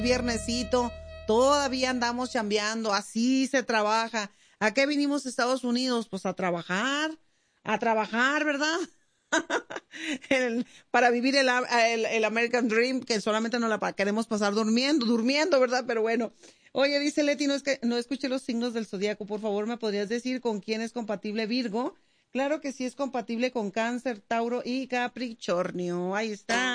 Viernesito, todavía andamos chambeando, así se trabaja. ¿A qué vinimos a Estados Unidos? Pues a trabajar, ¿verdad? Para vivir el American Dream, que solamente no la queremos pasar durmiendo, ¿verdad? Pero bueno. Oye, dice Leti, no es que no escuché los signos del zodiaco. Por favor, ¿me podrías decir con quién es compatible Virgo? Claro que sí es compatible con Cáncer, Tauro y Capricornio. Ahí está.